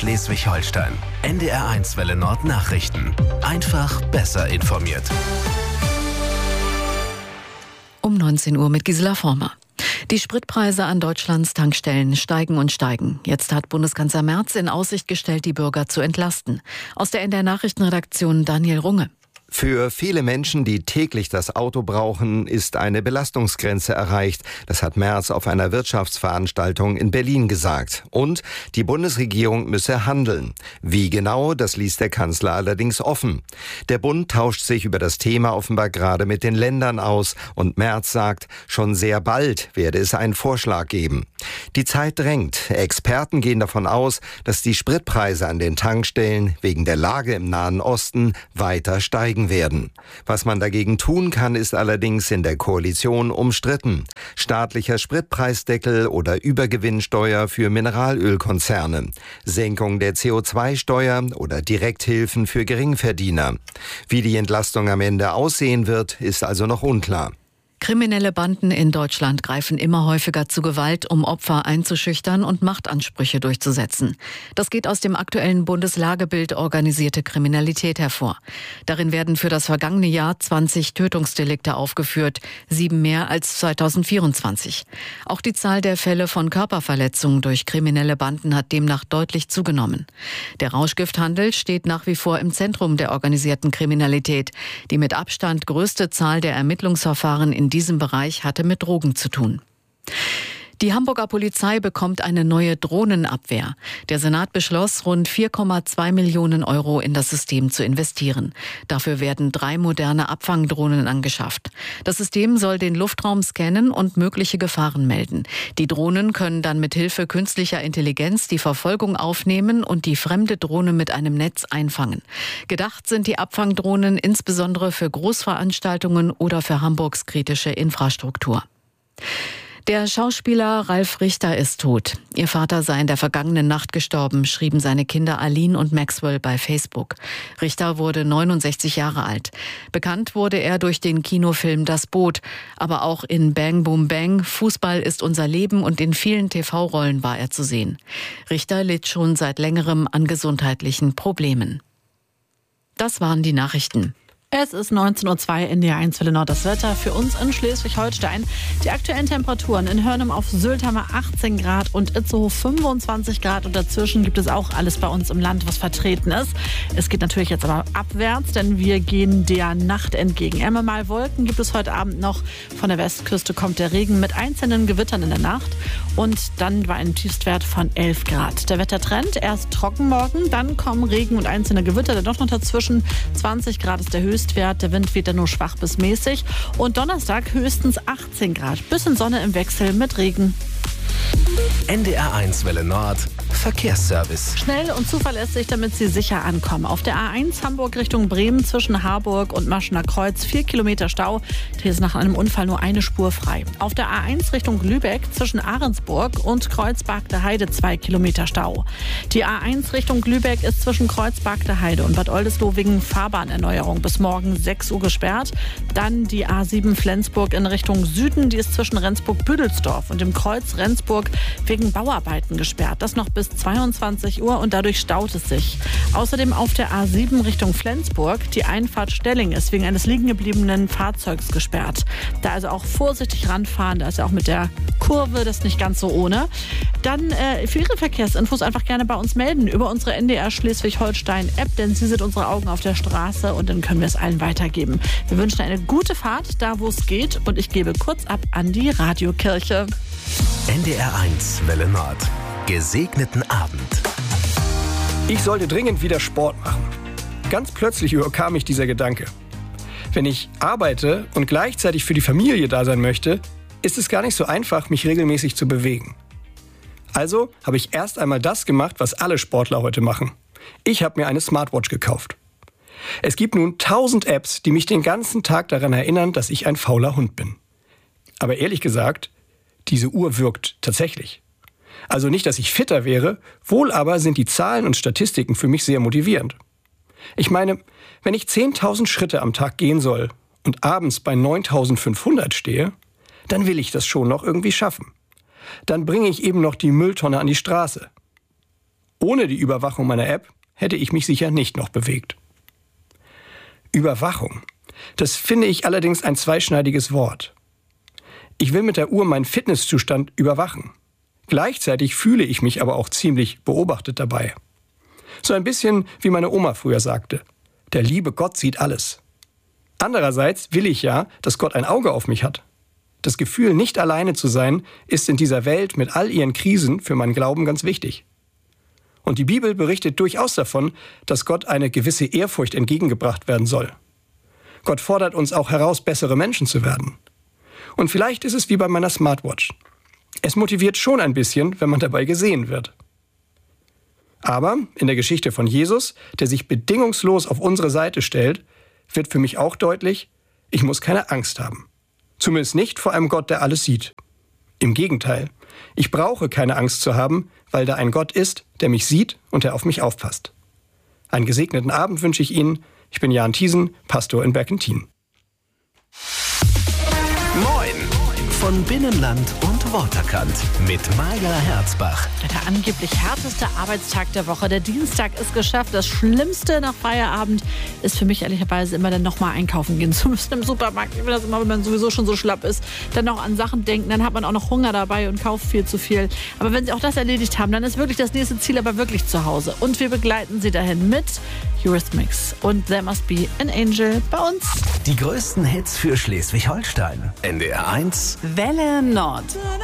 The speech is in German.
Schleswig-Holstein. NDR1 Welle Nord Nachrichten. Einfach besser informiert. Um 19 Uhr mit Gisela Former. Die Spritpreise an Deutschlands Tankstellen steigen und steigen. Jetzt hat Bundeskanzler Merz in Aussicht gestellt, die Bürger zu entlasten. Aus der NDR-Nachrichtenredaktion Daniel Runge. Für viele Menschen, die täglich das Auto brauchen, ist eine Belastungsgrenze erreicht. Das hat Merz auf einer Wirtschaftsveranstaltung in Berlin gesagt. Und die Bundesregierung müsse handeln. Wie genau, das ließ der Kanzler allerdings offen. Der Bund tauscht sich über das Thema offenbar gerade mit den Ländern aus. Und Merz sagt, schon sehr bald werde es einen Vorschlag geben. Die Zeit drängt. Experten gehen davon aus, dass die Spritpreise an den Tankstellen wegen der Lage im Nahen Osten weiter steigen werden. Was man dagegen tun kann, ist allerdings in der Koalition umstritten. Staatlicher Spritpreisdeckel oder Übergewinnsteuer für Mineralölkonzerne, Senkung der CO2-Steuer oder Direkthilfen für Geringverdiener. Wie die Entlastung am Ende aussehen wird, ist also noch unklar. Kriminelle Banden in Deutschland greifen immer häufiger zu Gewalt, um Opfer einzuschüchtern und Machtansprüche durchzusetzen. Das geht aus dem aktuellen Bundeslagebild Organisierte Kriminalität hervor. Darin werden für das vergangene Jahr 20 Tötungsdelikte aufgeführt, 7 mehr als 2024. Auch die Zahl der Fälle von Körperverletzungen durch kriminelle Banden hat demnach deutlich zugenommen. Der Rauschgifthandel steht nach wie vor im Zentrum der organisierten Kriminalität. Die mit Abstand größte Zahl der Ermittlungsverfahren in diesem Bereich hatte mit Drogen zu tun. Die Hamburger Polizei bekommt eine neue Drohnenabwehr. Der Senat beschloss, rund 4,2 Millionen Euro in das System zu investieren. Dafür werden 3 moderne Abfangdrohnen angeschafft. Das System soll den Luftraum scannen und mögliche Gefahren melden. Die Drohnen können dann mit Hilfe künstlicher Intelligenz die Verfolgung aufnehmen und die fremde Drohne mit einem Netz einfangen. Gedacht sind die Abfangdrohnen insbesondere für Großveranstaltungen oder für Hamburgs kritische Infrastruktur. Der Schauspieler Ralf Richter ist tot. Ihr Vater sei in der vergangenen Nacht gestorben, schrieben seine Kinder Aline und Maxwell bei Facebook. Richter wurde 69 Jahre alt. Bekannt wurde er durch den Kinofilm Das Boot, aber auch in Bang Boom Bang, Fußball ist unser Leben und in vielen TV-Rollen war er zu sehen. Richter litt schon seit längerem an gesundheitlichen Problemen. Das waren die Nachrichten. Es ist 19:02 Uhr in der NDR1 Welle Nord. Das Wetter für uns in Schleswig-Holstein. Die aktuellen Temperaturen in Hörnum auf Sylt haben wir 18 Grad und Itzehoe 25 Grad. Und dazwischen gibt es auch alles bei uns im Land, was vertreten ist. Es geht natürlich jetzt aber abwärts, denn wir gehen der Nacht entgegen. Einmal mal Wolken gibt es heute Abend noch. Von der Westküste kommt der Regen mit einzelnen Gewittern in der Nacht. Und dann war ein Tiefstwert von 11 Grad. Der Wettertrend, erst trocken morgen, dann kommen Regen und einzelne Gewitter. Dann doch noch dazwischen 20 Grad ist der Höchstwert. Der Wind weht dann nur schwach bis mäßig. Und Donnerstag höchstens 18 Grad. Bisschen Sonne im Wechsel mit Regen. NDR1 Welle Nord Verkehrsservice. Schnell und zuverlässig, damit Sie sicher ankommen. Auf der A1 Hamburg Richtung Bremen zwischen Harburg und Maschener Kreuz 4 Kilometer Stau. Hier ist nach einem Unfall nur eine Spur frei. Auf der A1 Richtung Lübeck zwischen Ahrensburg und Kreuzberg der Heide 2 Kilometer Stau. Die A1 Richtung Lübeck ist zwischen Kreuzberg der Heide und Bad Oldesloe wegen Fahrbahnerneuerung bis morgen 6 Uhr gesperrt. Dann die A7 Flensburg in Richtung Süden, die ist zwischen Rendsburg-Büdelsdorf und dem Kreuz Rendsburg wegen Bauarbeiten gesperrt. Das noch bis 22 Uhr und dadurch staut es sich. Außerdem auf der A7 Richtung Flensburg. Die Einfahrt Stelling ist wegen eines liegengebliebenen Fahrzeugs gesperrt. Da also auch vorsichtig ranfahren. Da ist ja auch mit der Kurve das nicht ganz so ohne. Dann für Ihre Verkehrsinfos einfach gerne bei uns melden über unsere NDR Schleswig-Holstein-App, denn Sie sind unsere Augen auf der Straße und dann können wir es allen weitergeben. Wir wünschen eine gute Fahrt, da wo es geht, und ich gebe kurz ab an die Radiokirche. NDR1 Welle Nord. Gesegneten Abend. Ich sollte dringend wieder Sport machen. Ganz plötzlich überkam mich dieser Gedanke. Wenn ich arbeite und gleichzeitig für die Familie da sein möchte, ist es gar nicht so einfach, mich regelmäßig zu bewegen. Also habe ich erst einmal das gemacht, was alle Sportler heute machen. Ich habe mir eine Smartwatch gekauft. Es gibt nun 1000 Apps, die mich den ganzen Tag daran erinnern, dass ich ein fauler Hund bin. Aber ehrlich gesagt, diese Uhr wirkt tatsächlich. Also nicht, dass ich fitter wäre, wohl aber sind die Zahlen und Statistiken für mich sehr motivierend. Ich meine, wenn ich 10.000 Schritte am Tag gehen soll und abends bei 9.500 stehe, dann will ich das schon noch irgendwie schaffen. Dann bringe ich eben noch die Mülltonne an die Straße. Ohne die Überwachung meiner App hätte ich mich sicher nicht noch bewegt. Überwachung. Das finde ich allerdings ein zweischneidiges Wort. Ich will mit der Uhr meinen Fitnesszustand überwachen. Gleichzeitig fühle ich mich aber auch ziemlich beobachtet dabei. So ein bisschen wie meine Oma früher sagte: Der liebe Gott sieht alles. Andererseits will ich ja, dass Gott ein Auge auf mich hat. Das Gefühl, nicht alleine zu sein, ist in dieser Welt mit all ihren Krisen für meinen Glauben ganz wichtig. Und die Bibel berichtet durchaus davon, dass Gott eine gewisse Ehrfurcht entgegengebracht werden soll. Gott fordert uns auch heraus, bessere Menschen zu werden. Und vielleicht ist es wie bei meiner Smartwatch. Es motiviert schon ein bisschen, wenn man dabei gesehen wird. Aber in der Geschichte von Jesus, der sich bedingungslos auf unsere Seite stellt, wird für mich auch deutlich, ich muss keine Angst haben. Zumindest nicht vor einem Gott, der alles sieht. Im Gegenteil, ich brauche keine Angst zu haben, weil da ein Gott ist, der mich sieht und der auf mich aufpasst. Einen gesegneten Abend wünsche ich Ihnen. Ich bin Jan Thiesen, Pastor in Berkentin. Moin von Binnenland und Waterkant mit Maja Herzbach. Der angeblich härteste Arbeitstag der Woche. Der Dienstag ist geschafft. Das Schlimmste nach Feierabend ist für mich ehrlicherweise immer dann nochmal einkaufen gehen zu müssen im Supermarkt. Ich finde das immer, wenn man sowieso schon so schlapp ist, dann noch an Sachen denken. Dann hat man auch noch Hunger dabei und kauft viel zu viel. Aber wenn Sie auch das erledigt haben, dann ist wirklich das nächste Ziel aber wirklich zu Hause. Und wir begleiten Sie dahin mit Eurythmics und There Must Be an Angel bei uns. Die größten Hits für Schleswig-Holstein. NDR 1 Welle Nord.